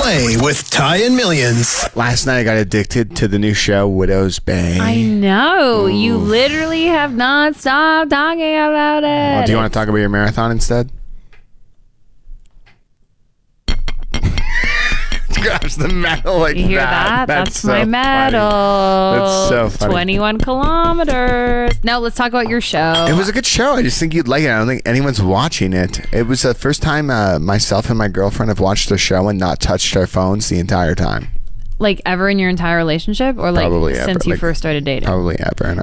Play with Ty and Millions. Last night I got addicted to the new show, Widow's Bay. I know. You literally have not stopped talking about it. Well, do you want to talk about your marathon instead? Grabs the medal like You hear that? That's my medal. That's so funny. 21 kilometers. Now let's talk about your show. It was a good show. I just think you'd like it. I don't think anyone's watching it. It was the first time myself and my girlfriend have watched the show and not touched our phones the entire time. Like ever in your entire relationship, or like Probably since ever. you Like, first started dating? Probably ever.